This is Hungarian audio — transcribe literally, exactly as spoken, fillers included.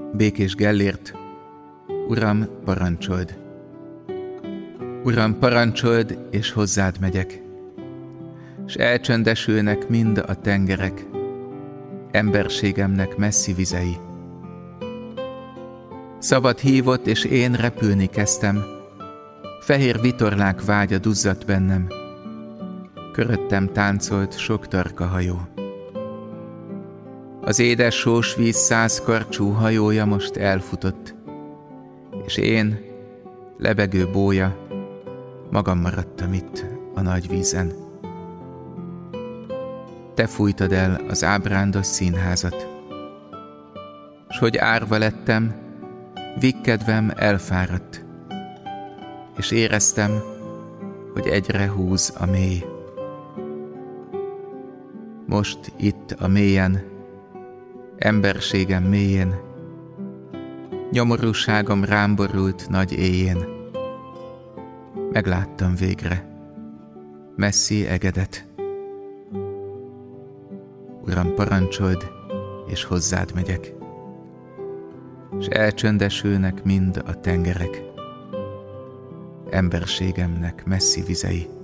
Békés Gellért. Uram, parancsold! Uram, parancsold, és hozzád megyek, s elcsöndesülnek mind a tengerek, emberségemnek messzi vizei. Szavad hívott, és én repülni kezdtem, fehér vitorlák vágya duzzadt bennem, köröttem táncolt sok tarka hajó. Az édes sós víz száz karcsú hajója most elfutott, és én, lebegő bója, magam maradtam itt a nagy vízen. Te fújtad el az ábrándos színházat, s hogy árva lettem, végkedvem elfáradt, és éreztem, hogy egyre húz a mély. Most itt a mélyen, emberségem mélyén, nyomorúságom rám borult nagy éjjén. Megláttam végre messzi egedet. Uram, parancsold, és hozzád megyek, s elcsöndesülnek mind a tengerek, emberségemnek messzi vizei.